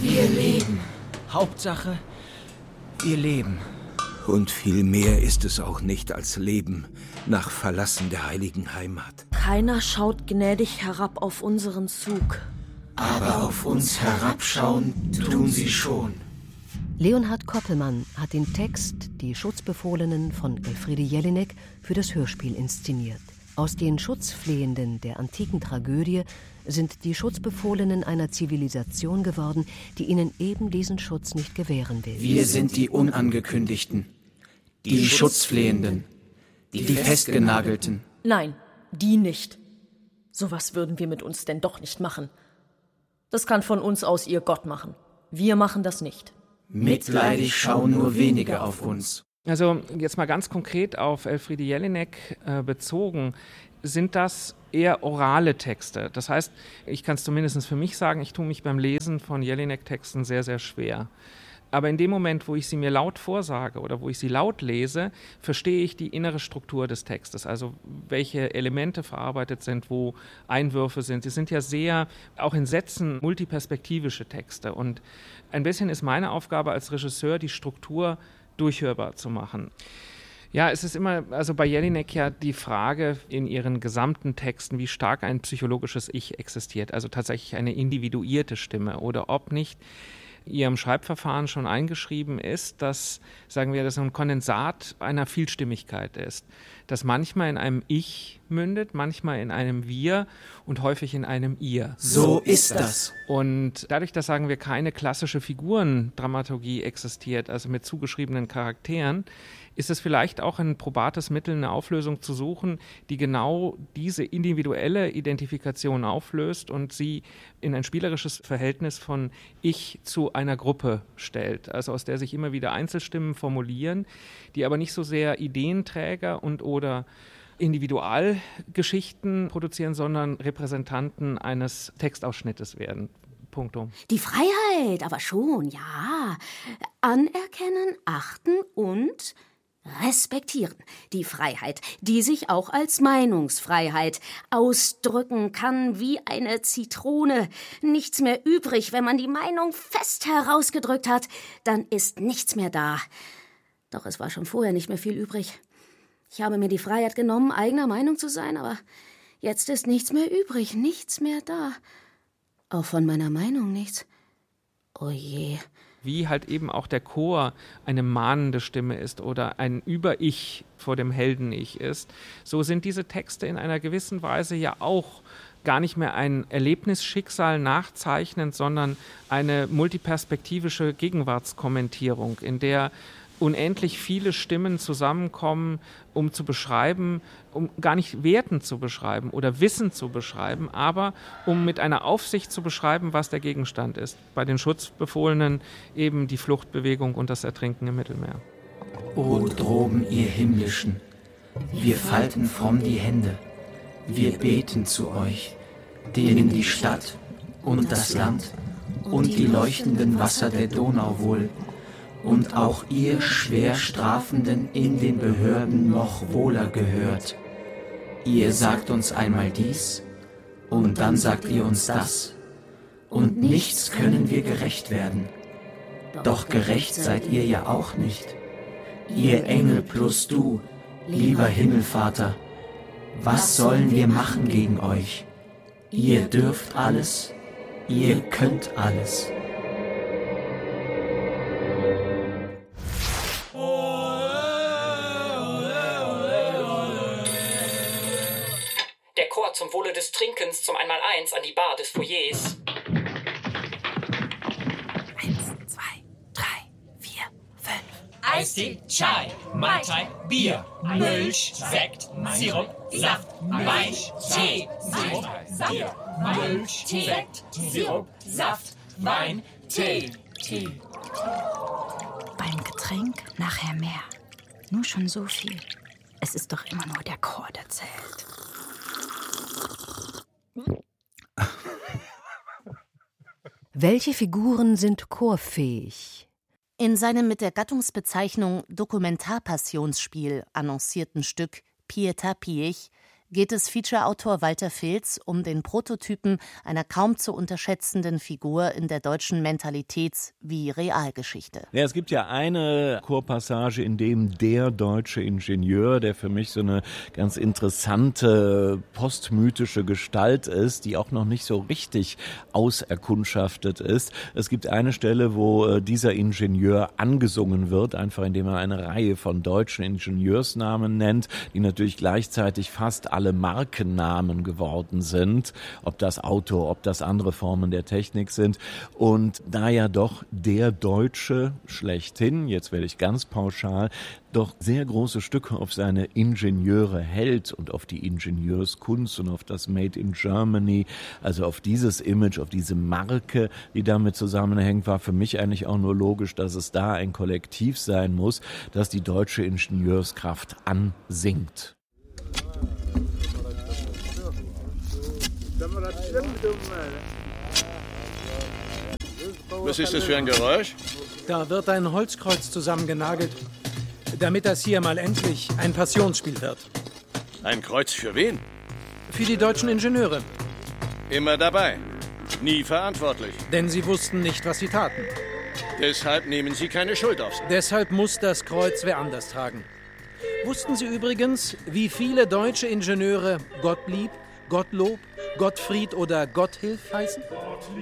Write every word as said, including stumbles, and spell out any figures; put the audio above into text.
Wir leben. Hauptsache, wir leben. Und viel mehr ist es auch nicht als Leben nach Verlassen der heiligen Heimat. Keiner schaut gnädig herab auf unseren Zug. Aber auf uns herabschauen tun sie schon. Leonhard Koppelmann hat den Text »Die Schutzbefohlenen« von Elfriede Jelinek für das Hörspiel inszeniert. Aus den Schutzflehenden der antiken Tragödie sind die Schutzbefohlenen einer Zivilisation geworden, die ihnen eben diesen Schutz nicht gewähren will. Wir sind die Unangekündigten, die Schutzflehenden, die Festgenagelten. Nein, die nicht. Sowas würden wir mit uns denn doch nicht machen. Das kann von uns aus ihr Gott machen. Wir machen das nicht. Mitleidig schauen nur wenige auf uns. Also jetzt mal ganz konkret auf Elfriede Jelinek äh, bezogen, sind das eher orale Texte. Das heißt, ich kann es zumindest für mich sagen, ich tue mich beim Lesen von Jelinek-Texten sehr, sehr schwer. Aber in dem Moment, wo ich sie mir laut vorsage oder wo ich sie laut lese, verstehe ich die innere Struktur des Textes, also welche Elemente verarbeitet sind, wo Einwürfe sind. Sie sind ja sehr, auch in Sätzen, multiperspektivische Texte. Und ein bisschen ist meine Aufgabe als Regisseur, die Struktur durchhörbar zu machen. Ja, es ist immer, also bei Jelinek ja die Frage in ihren gesamten Texten, wie stark ein psychologisches Ich existiert, also tatsächlich eine individuierte Stimme oder ob nicht ihrem Schreibverfahren schon eingeschrieben ist, dass, sagen wir, das ein Kondensat einer Vielstimmigkeit ist, das manchmal in einem Ich mündet, manchmal in einem Wir und häufig in einem Ihr. So ist das. Und dadurch, dass, sagen wir, keine klassische Figurendramaturgie existiert, also mit zugeschriebenen Charakteren, ist es vielleicht auch ein probates Mittel, eine Auflösung zu suchen, die genau diese individuelle Identifikation auflöst und sie in ein spielerisches Verhältnis von Ich zu einer Gruppe stellt, also aus der sich immer wieder Einzelstimmen formulieren, die aber nicht so sehr Ideenträger und oder Individualgeschichten produzieren, sondern Repräsentanten eines Textausschnittes werden. Punktum. Die Freiheit, aber schon, ja. Anerkennen, achten und respektieren. Die Freiheit, die sich auch als Meinungsfreiheit ausdrücken kann wie eine Zitrone. Nichts mehr übrig, wenn man die Meinung fest herausgedrückt hat, dann ist nichts mehr da. Doch es war schon vorher nicht mehr viel übrig. Ich habe mir die Freiheit genommen, eigener Meinung zu sein, aber jetzt ist nichts mehr übrig, nichts mehr da. Auch von meiner Meinung nichts. Oh je. Wie halt eben auch der Chor eine mahnende Stimme ist oder ein Über-Ich vor dem Helden-Ich ist, so sind diese Texte in einer gewissen Weise ja auch gar nicht mehr ein Erlebnisschicksal nachzeichnend, sondern eine multiperspektivische Gegenwartskommentierung, in der unendlich viele Stimmen zusammenkommen, um zu beschreiben, um gar nicht wertend zu beschreiben oder wissend zu beschreiben, aber um mit einer Aufsicht zu beschreiben, was der Gegenstand ist. Bei den Schutzbefohlenen eben die Fluchtbewegung und das Ertrinken im Mittelmeer. O droben, ihr Himmlischen, wir falten fromm die Hände, wir beten zu euch, denen die Stadt und das Land und die leuchtenden Wasser der Donau wohl und auch ihr Schwerstrafenden in den Behörden noch wohler gehört. Ihr sagt uns einmal dies, und dann sagt ihr uns das, und nichts können wir gerecht werden. Doch gerecht seid ihr ja auch nicht. Ihr Engel plus du, lieber Himmelvater, was sollen wir machen gegen euch? Ihr dürft alles, ihr könnt alles. Zum Wohle des Trinkens zum Einmaleins an die Bar des Foyers. Eins, zwei, drei, vier, fünf. Eistee, Chai, Mai Tai, Bier, Milch, Sekt, Sirup, Saft, Wein, Tee, Sirup, Bier, Milch, Sekt, Sirup, Saft, Wein, Tee, Tee. Beim Getränk nachher mehr. Nur schon so viel. Es ist doch immer nur der Chor, der zählt. Welche Figuren sind chorfähig? In seinem mit der Gattungsbezeichnung Dokumentarpassionsspiel annoncierten Stück Pietà Piech geht es Feature-Autor Walter Filz um den Prototypen einer kaum zu unterschätzenden Figur in der deutschen Mentalitäts- wie Realgeschichte. Ja, es gibt ja eine Chorpassage, in dem der deutsche Ingenieur, der für mich so eine ganz interessante postmythische Gestalt ist, die auch noch nicht so richtig auserkundschaftet ist. Es gibt eine Stelle, wo dieser Ingenieur angesungen wird, einfach indem er eine Reihe von deutschen Ingenieursnamen nennt, die natürlich gleichzeitig fast alle Markennamen geworden sind, ob das Auto, ob das andere Formen der Technik sind. Und da ja doch der Deutsche schlechthin, jetzt werde ich ganz pauschal, doch sehr große Stücke auf seine Ingenieure hält und auf die Ingenieurskunst und auf das Made in Germany, also auf dieses Image, auf diese Marke, die damit zusammenhängt, war für mich eigentlich auch nur logisch, dass es da ein Kollektiv sein muss, das die deutsche Ingenieurskraft ansingt. Was ist das für ein Geräusch? Da wird ein Holzkreuz zusammengenagelt, damit das hier mal endlich ein Passionsspiel wird. Ein Kreuz für wen? Für die deutschen Ingenieure. Immer dabei, nie verantwortlich. Denn sie wussten nicht, was sie taten. Deshalb nehmen sie keine Schuld auf sich. Deshalb muss das Kreuz wer anders tragen. Wussten Sie übrigens, wie viele deutsche Ingenieure Gottlieb, Gottlob, Gottfried oder Gotthilf heißen?